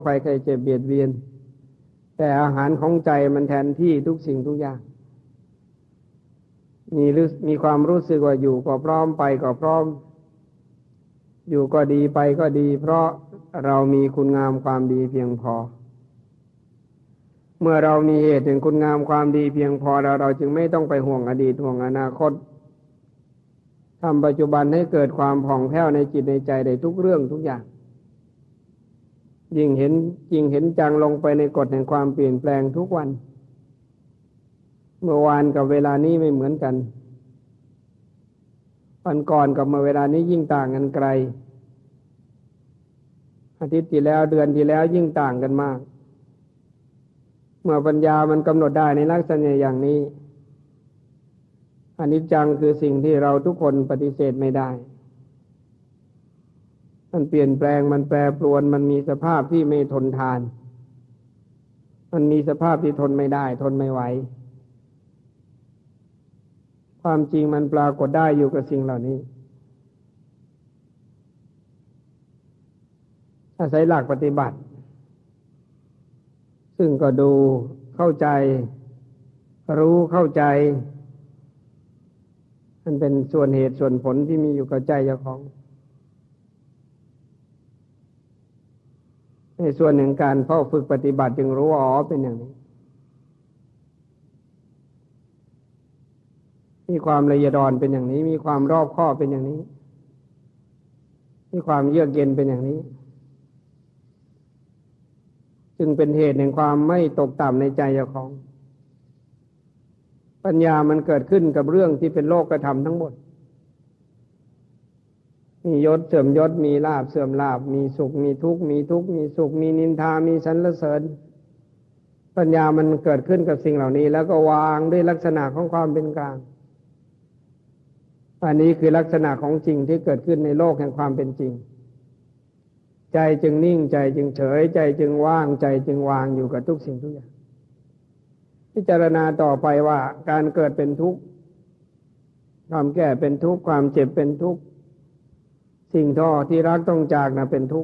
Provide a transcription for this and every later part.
ภัยไข้เจ็บเบียดเบียนแต่อาหารของใจมันแทนที่ทุกสิ่งทุกอย่างมีความรู้สึกว่าอยู่ก็พร้อมไปก็พร้อมอยู่ก็ดีไปก็ดีเพราะเรามีคุณงามความดีเพียงพอเมื่อเรามีเหตุถึงคุณงามความดีเพียงพอเราจึงไม่ต้องไปห่วงอดีตห่วงอนาคตทำปัจจุบันให้เกิดความผ่องแผ้วในจิตในใจได้ทุกเรื่องทุกอย่างยิ่งเห็นจริงเห็นจังลงไปในกฎแห่งความเปลี่ยนแปลงทุกวันเมื่อวานกับเวลานี้ไม่เหมือนกันวันก่อนกับเมื่อเวลานี้ยิ่งต่างกันไกลอาทิตย์ที่แล้วเดือนที่แล้วยิ่งต่างกันมากเมื่อปัญญามันกำหนดได้ในลักษณะอย่างนี้อนิจจังคือสิ่งที่เราทุกคนปฏิเสธไม่ได้มันเปลี่ยนแปลงมันแปรปรวนมันมีสภาพที่ไม่ทนทานมันมีสภาพที่ทนไม่ได้ทนไม่ไหวความจริงมันปรากฏได้อยู่กับสิ่งเหล่านี้อาศัยหลักปฏิบัติซึ่งก็ดูเข้าใจรู้เข้าใจมันเป็นส่วนเหตุส่วนผลที่มีอยู่กับใจเจ้าของในส่วนหนึ่งการเฝ้าฝึกปฏิบัติจึงรู้ว่าอ๋อเป็นอย่างนี้มีความละเอียดอ่อนเป็นอย่างนี้มีความรอบคอบเป็นอย่างนี้มีความเยือกเย็นเป็นอย่างนี้จึงเป็นเหตุแห่งความไม่ตกต่ำในใจเจ้าของปัญญามันเกิดขึ้นกับเรื่องที่เป็นโลกธรรมทั้งหมดมียศเสื่อมยศมีลาภเสื่อมลาภมีสุขมีทุกข์มีทุกข์มีสุขมีนินทามีสรรเสริญปัญญามันเกิดขึ้นกับสิ่งเหล่านี้แล้วก็วางด้วยลักษณะของความเป็นกลางอันนี้คือลักษณะของจริงที่เกิดขึ้นในโลกแห่งความเป็นจริงใจจึงนิ่งใจจึงเฉยใจจึงว่างใจจึงวางอยู่กับทุกสิ่งทุกอย่างพิจารณาต่อไปว่าการเกิดเป็นทุกข์ความแก่เป็นทุกข์ความเจ็บเป็นทุกข์สิ่งที่รักต้องจากนะเป็นทุกข์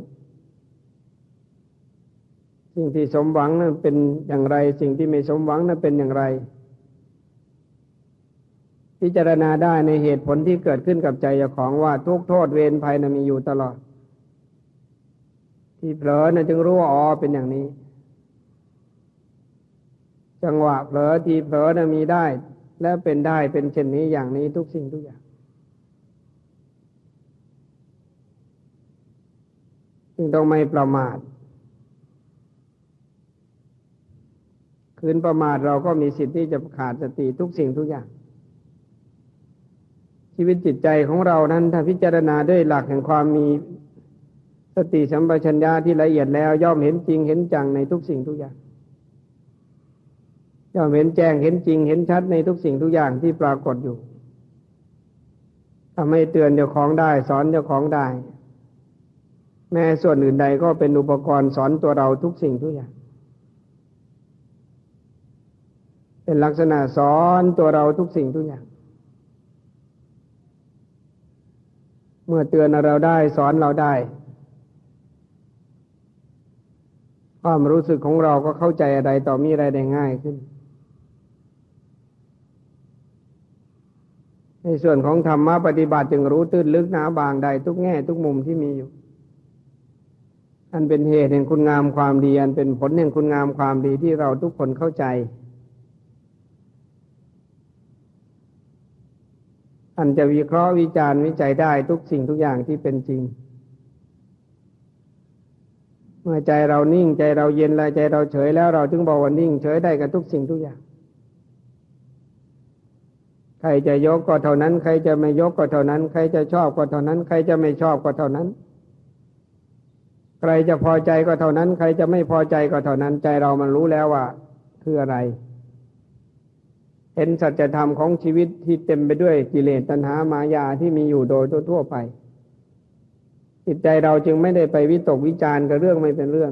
สิ่งที่สมหวังนั้นเป็นอย่างไรสิ่งที่ไม่สมหวังนั้นเป็นอย่างไรพิจารณาได้ในเหตุผลที่เกิดขึ้นกับใจเจ้าของว่าทุกข์โทษเวรภัยนั้นมีอยู่ตลอดที่เผลอนะจึงรู้ว่าอ๋อเป็นอย่างนี้จังหวะเผลอที่เผลอนะมีได้และเป็นได้เป็นเช่นนี้อย่างนี้ทุกสิ่งทุกอย่างจึงต้องไม่ประมาทคืนประมาทเราก็มีสิทธิ์ที่จะขาดสติทุกสิ่งทุกอย่างชีวิตจิตใจของเรานั้นถ้าพิจารณาด้วยหลักแห่งความมีสติสัมปชัญญะที่ละเอียดแล้วย่อมเห็นจริงเห็นจังในทุกสิ่งทุกอย่างย่อมเห็นแจ้งเห็นจริงเห็นชัดในทุกสิ่งทุกอย่างที่ปรากฏอยู่ทำให้เตือนเจ้าของได้สอนเจ้าของได้แม้ส่วนอื่นใดก็เป็นอุปกรณ์สอนตัวเราทุกสิ่งทุกอย่างเป็นลักษณะสอนตัวเราทุกสิ่งทุกอย่างเมื่อเตือนเราได้สอนเราได้ความรู้สึกของเราก็เข้าใจอะไรต่อมีอะไรได้ง่ายขึ้นในส่วนของธรรมะปฏิบัติจึงรู้ตื้นลึกหนาบางใดทุกแง่ทุกมุมที่มีอยู่อันเป็นเหตุแห่งคุณงามความดีอันเป็นผลแห่งคุณงามความดีที่เราทุกคนเข้าใจอันจะวิเคราะห์วิจารณ์วิจัยได้ทุกสิ่งทุกอย่างที่เป็นจริงเมื่อใจเรานิ่งใจเราเย็นใจเราเฉยแล้วเราถึงบอกว่านิ่งเฉยได้กับทุกสิ่งทุกอย่างใครจะยกก็เท่านั้นใครจะไม่ยกก็เท่านั้นใครจะชอบก็เท่านั้นใครจะไม่ชอบก็เท่านั้นใครจะพอใจก็เท่านั้นใครจะไม่พอใจก็เท่านั้นใจเรามันรู้แล้วว่าคืออะไรเห็นสัจธรรมของชีวิตที่เต็มไปด้วยกิเลสตัณหามายาที่มีอยู่โดยทั่วไปจิตใจเราจึงไม่ได้ไปวิตกวิจารณ์กับเรื่องไม่เป็นเรื่อง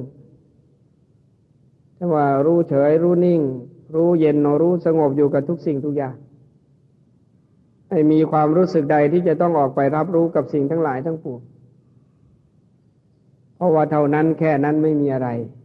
ถ้าว่ารู้เฉยรู้นิ่งรู้เย็นรู้สงบอยู่กับทุกสิ่งทุกอย่างไม่มีความรู้สึกใดที่จะต้องออกไปรับรู้กับสิ่งทั้งหลายทั้งปวงพราะว่าเท่านั้นแค่นั้นไม่มีอะไร